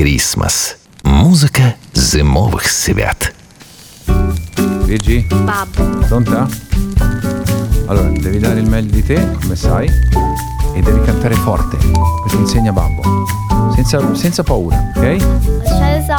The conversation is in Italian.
Christmas. Музика зимових свят. Gigi, Babbo. pronta? Allora, devi dare il meglio di te, come sai, e devi cantare forte, perché insegna babbo. Senza paura, ok? Lasciate